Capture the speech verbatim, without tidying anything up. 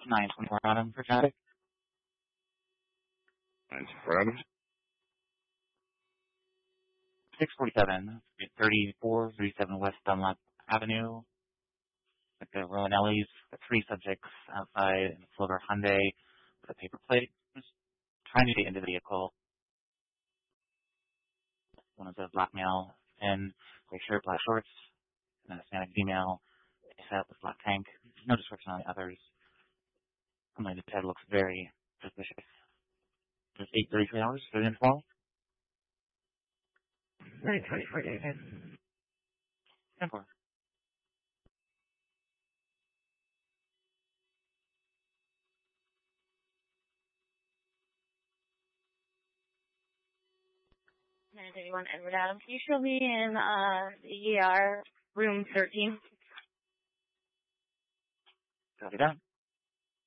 nine twenty-four Adam for traffic. nine twenty-four Adam. six forty-seven, thirty-four thirty-seven West Dunlap Avenue. Like the Rowanellis, the three subjects outside in a silver Hyundai with a paper plate. Just trying to get into the vehicle. One is a black male in gray shirt, black shorts, and a Hispanic female, set with black tank. No description on the others. My head looks very suspicious. Just eight thirty-three hours for the info. nine twenty-four David. ten four. nine thirty-one Edward Adams. You should be in uh, the E R room thirteen. Copy that.